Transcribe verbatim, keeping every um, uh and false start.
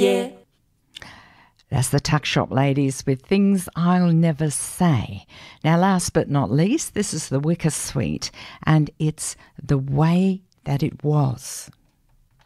yeah. That's the Tuck Shop Ladies with Things I'll Never Say. Now, last but not least, this is the Wicker Suite, and it's The Way That It Was.